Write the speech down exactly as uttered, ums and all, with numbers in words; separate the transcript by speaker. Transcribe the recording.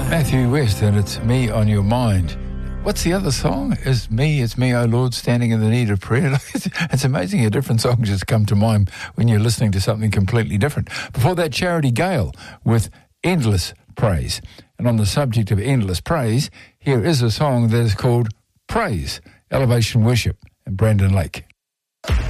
Speaker 1: Matthew West, and it's Me on Your Mind. What's the other song? It's me, it's me, oh Lord, standing in the need of prayer. It's amazing how different songs just come to mind when you're listening to something completely different. Before that, Charity Gale with Endless Praise. And on the subject of endless praise, here is a song that is called Praise, Elevation Worship, and Brandon Lake.